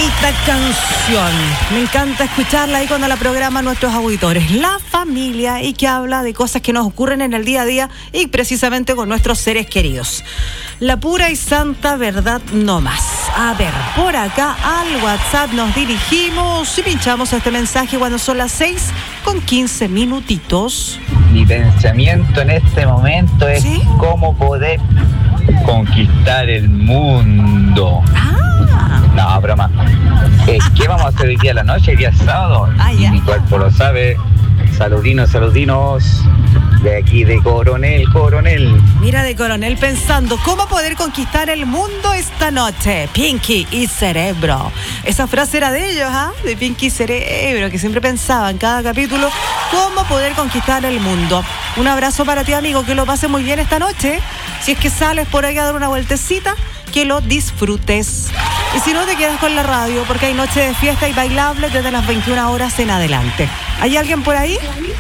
bonita canción. Me encanta escucharla ahí cuando la programan nuestros auditores. La familia, y que habla de cosas que nos ocurren en el día a día y precisamente con nuestros seres queridos. La pura y santa verdad no más. A ver, por acá al WhatsApp nos dirigimos y pinchamos este mensaje cuando son las 6:15 minutitos. Mi pensamiento en este momento es ¿sí? cómo poder conquistar el mundo. No, broma. ¿Qué vamos a hacer hoy día a la noche? Hoy día es sábado. Ya. Y mi cuerpo lo sabe. Saludinos de aquí de Coronel. Mira, de Coronel pensando cómo poder conquistar el mundo esta noche. Pinky y Cerebro. Esa frase era de ellos, de Pinky y Cerebro, que siempre pensaba en cada capítulo cómo poder conquistar el mundo. Un abrazo para ti, amigo, que lo pases muy bien esta noche. Si es que sales por ahí a dar una vueltecita, que lo disfrutes. Y si no, te quedas con la radio, porque hay noche de fiesta y bailable desde las 21 horas en adelante. ¿Hay alguien por ahí?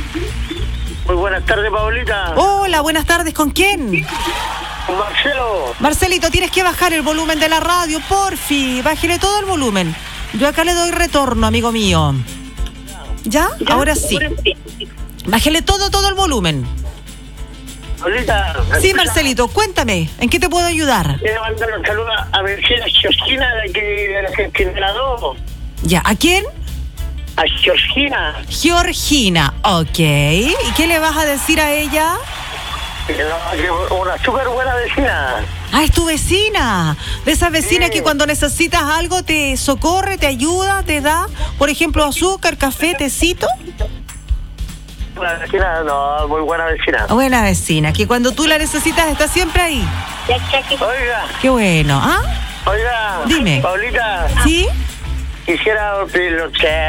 Muy buenas tardes, Paulita. Hola, buenas tardes. ¿Con quién? Con Marcelo. Marcelito, tienes que bajar el volumen de la radio, porfi. Bájale todo el volumen. Yo acá le doy retorno, amigo mío. ¿Ya? Ahora sí. Bájale todo el volumen. Paulita. Sí, Marcelito, cuéntame, ¿en qué te puedo ayudar? Quiero mandar un saludo a Mercedes Georgina de la gente de la 2. Ya, ¿a quién? A Georgina. Georgina, ok. ¿Y qué le vas a decir a ella? Una súper buena vecina. Ah, es tu vecina. De esas vecinas Sí. que cuando necesitas algo te socorre, te ayuda, te da, por ejemplo, azúcar, café, tecito. Una vecina, no, muy buena vecina. Buena vecina, que cuando tú la necesitas está siempre ahí. Oiga, Qué bueno. ¿Ah? oiga. Dime. Paulita, ¿Sí? quisiera pedirle